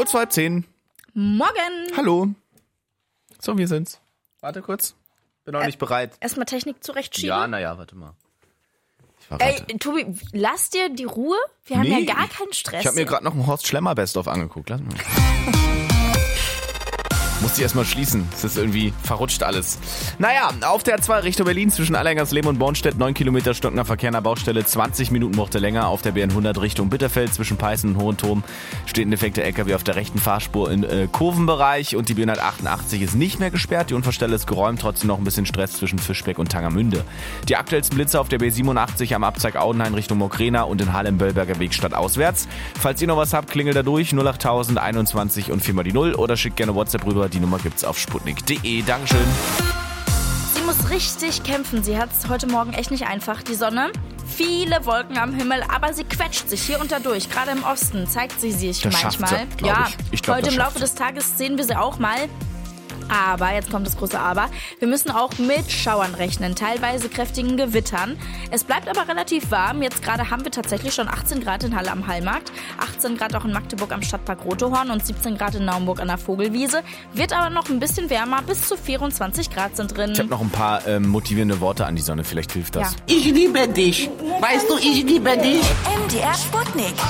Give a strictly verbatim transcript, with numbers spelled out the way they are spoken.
Kurz vor halb zehn. Morgen. Hallo. So, wir sind's. Warte kurz. Bin noch Ä- nicht bereit. Erstmal Technik zurechtschieben. Ja, naja, warte mal. Ich Ey, verrate. Tobi, lass dir die Ruhe. Wir haben Nee, ja gar keinen Stress. Ich habe mir gerade noch einen Horst Schlemmer Best-of angeguckt. Lass mal. Musste ich erstmal schließen. Es ist irgendwie verrutscht alles. Naja, auf der A zwei Richtung Berlin zwischen Allergansleben und Bornstedt neun Kilometer stockender Verkehr an der Baustelle, zwanzig Minuten brauchte länger. Auf der B N hundert Richtung Bitterfeld zwischen Peißen und Hohenturm steht ein defekter L K W auf der rechten Fahrspur im äh, Kurvenbereich und die B hundertachtundachtzig ist nicht mehr gesperrt. Die Unfallstelle ist geräumt, trotzdem noch ein bisschen Stress zwischen Fischbeck und Tangermünde. Die aktuellsten Blitze auf der B siebenundachtzig am Abzweig Audenhain Richtung Mokrena und in Halle im Böllberger Weg stadtauswärts. Falls ihr noch was habt, klingelt da durch null achttausend einundzwanzig und viermal die Null oder schickt gerne WhatsApp rüber. Die Nummer gibt's auf sputnik punkt de. Dankeschön. Sie muss richtig kämpfen. Sie hat es heute Morgen echt nicht einfach. Die Sonne, viele Wolken am Himmel, aber sie quetscht sich hier und da durch. Gerade im Osten zeigt sie sich Das schafft manchmal. sie, glaub ja, ich. Ich glaub, heute das im schafft Laufe des Tages sehen wir sie auch mal. Aber, jetzt kommt das große Aber, wir müssen auch mit Schauern rechnen, teilweise kräftigen Gewittern. Es bleibt aber relativ warm. Jetzt gerade haben wir tatsächlich schon achtzehn Grad in Halle am Hallmarkt, achtzehn Grad auch in Magdeburg am Stadtpark Rotohorn und siebzehn Grad in Naumburg an der Vogelwiese. Wird aber noch ein bisschen wärmer, bis zu vierundzwanzig Grad sind drin. Ich habe noch ein paar ähm, motivierende Worte an die Sonne. Vielleicht hilft das. Ja. Ich liebe dich. Weißt du, ich liebe dich. M D R Sputnik.